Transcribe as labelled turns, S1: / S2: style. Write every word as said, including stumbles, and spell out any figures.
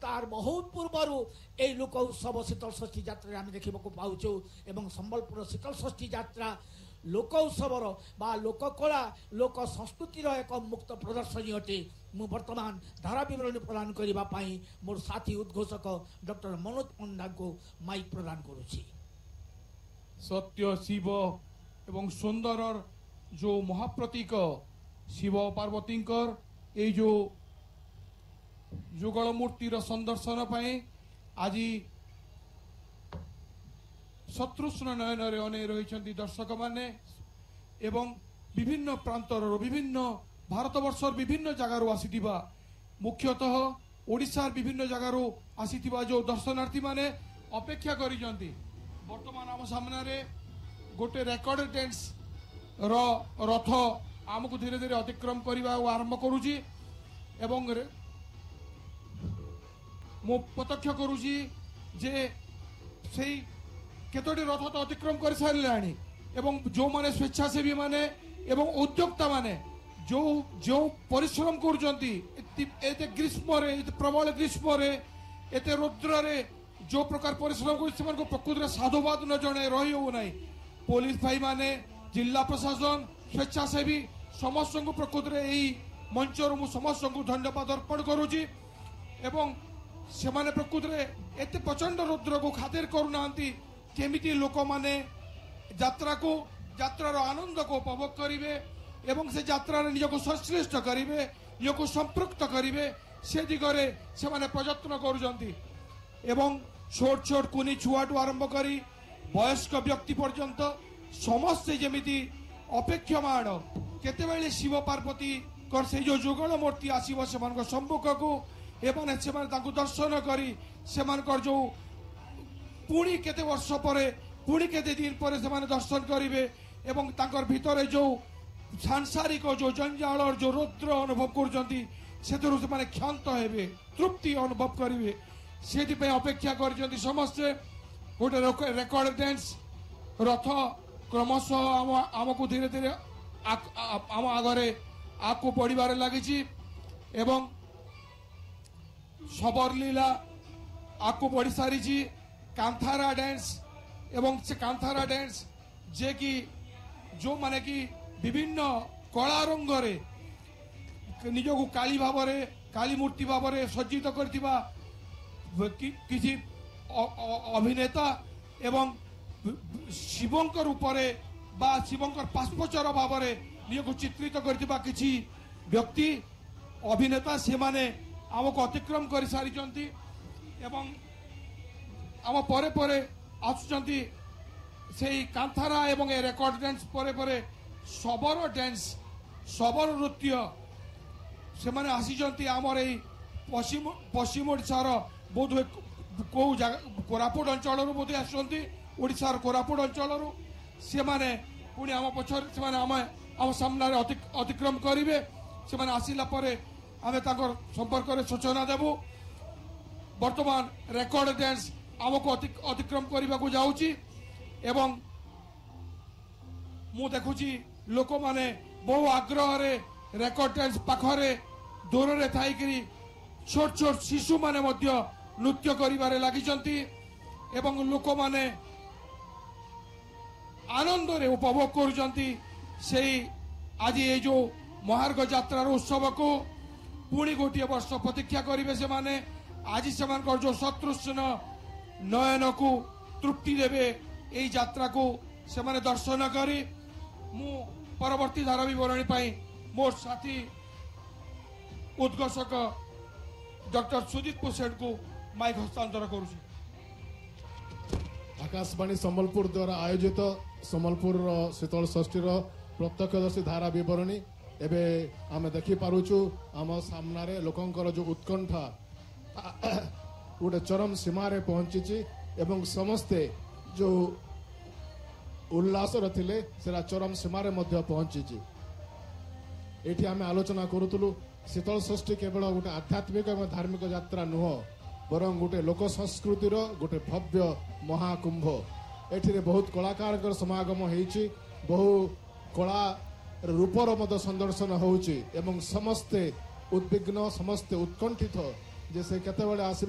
S1: तार बहुत पूर्वर यही लोक उत्सव शीतल षष्ठी यात्रा आम देखा पाचु एवं संबलपुर शीतल षष्ठी यात्रा लोक उत्सवर बा लोककला लोक संस्कृतिर एक मुक्त प्रदर्शनी अटे। मु वर्तमान धारा विवरणी प्रदान करने मोर साथी उद्घोषक डॉक्टर मनोज पंडा को माइक प्रदान करुछि।
S2: सत्य शिव एवं सुंदर जो महाप्रतीक शिव पार्वतींकर ये जो युगल मूर्तिर संदर्शन पाए आज शत्रुष्ण नयन अने रही दर्शक माने एवं विभिन्न प्रांतर विभिन्न भारतवर्षर विभिन्न जगार आसीथिबा मुख्यतः ओडिशार विभिन्न जगार आसीथिबा जो दर्शनार्थी माने अपेक्षा करिसंती। वर्तमान आम सामने गोटे रेकर्ड टेंस रो रथ आमको धीरे धीरे अतिक्रम करने आरंभ करुची एवं मु प्रत्यक्ष करुची जे से केतोटी रथ तो अतिक्रम कर सारे एवं जो माने स्वेच्छासेवी माने एवं उद्योक्ता माने जो जो परिश्रम करुचंती एते ग्रीष्म रे एते प्रबल ग्रीष्म रे एते रुद्र रे जो प्रकार परिश्रम कर प्रकृत में साधुवाद न जणे रही हो नहीं। पुलिस भाई माने जिला प्रशासन स्वेच्छासेवी समस्त को प्रकृत में यही मंचर मु समस्त को धन्यवाद अर्पण करुची एवं से माने प्रकृत में एते प्रचंड रुद्र को खातिर करूना केमिति लोक माने यात्रा को यात्रार आनंद को उपभोग करिवे एवं से यात्रा निजको संश्लिष्ट करिवे निजको संपृक्त करिवे से दिगरे से माने प्रयत्न करूजंती एवं छोट छोट कुनी छुआटू आरंभ करी वयस्क व्यक्ति पर्यंत समस्ते जेमिति अपेक्षमान केतेबेले शिव पार्वती कर से जो जुगल मूर्ति आसीबो सेमानक सम्मुख को एमाने सेमान ताकु दर्शन करी सेमानकर जो पुणी केते वर्ष परे पुणी केते दिन परे सेमाने दर्शन करिवे एवं तांकर भितरे जो सांसारिक जो जंजाल और जो रुद्र अनुभव करजंती सेतरु सेमाने क्षांत हेबे तृप्ति अनुभव करिवे सेति पे अपेक्षा करजंती समस्ते गोटे रेकर्ड डांस रथ क्रमशः आम आमको धीरे धीरे आम आगरे आगको बढ़िबारे लागिछि एवं सबरलीला आगको बढ़ी सारी कांथारा डांस एवं से कांथारा डांस जे कि जो माने कि विभिन्न कला रंग रे निजको काली भावरे काली मूर्ति भावरे सज्जित करथिबा किसी अभिनेता एवं शिवंकर उपरे बा शिवंकर पार्श्वचर भावरे निजको चित्रित करथिबा किसी व्यक्ति अभिनेता से माने आमको अतिक्रम कर सारी एवं आम परे परे आसुचंती से कांथारा एवं ए रेकर्ड डांस परे परे शबर डांस शबर नृत्य से माने आसीचंती आमर ए पश्चिम पश्चिम ओडिशार बोध कौ जगह कोरापुट अंचल बोध आसुचंती ओडिशार कोरापुट अंचल से माने पुणी आम पछर से माने आम आम सामने अतिक्रम करेंगे से माने आसिला परे आमे ताकर संपर्क में सूचना देबू। वर्तमान रेकर्ड डांस आमको अतिक्रम करने को जाऊँगी एवं मु देखुची लोक माने बहु आग्रह रे रेकर्ड डांस पाखरे दूर रे थाइकरी छोट छोट शिशु माने मध्य नृत्य करिबारे लागिचंती एवं लोक माने आनंद रे उपभोग करुचंती से आज ये जो महार्घ यात्रा उत्सव को पुणी गोटे वर्ष प्रतीक्षा करेंगे से माने आज से जो शत्रुष्ण नयन को तृप्ति देवे यही यात्रा को से माने दर्शन करी मु परवर्ती धारा विवरणी पाई मोर साथी उद्घोषक डॉक्टर सुजीत पुसेट को माइक हस्तांतर करुछि।
S3: आकाशवाणी संबलपुर द्वारा आयोजित संबलपुर शीतल षष्ठी प्रत्यक्षदर्शी धारा विवरणी एबे आम देखि पारुछु आम सामने लोकंकर जो उत्कंठा गोटे चरम सीमार पहुंची एवं समस्ते जो उल्लास थिले सेरा चरम सीमार मध्य पहुंची एठी आम आलोचना करूतलु शीतल षष्ठी केवल गोटे आध्यात्मिक और धार्मिक यात्रा नुह बरं गोटे लोक संस्कृतिर गोटे भव्य महाकुंभ एठी बहुत कलाकार समागम होइछि बहु कला रूपर मत संदर्शन होउछि एवं समस्ते उद्विग्न समस्ते उत्कंठित जे से केतेबेले आसी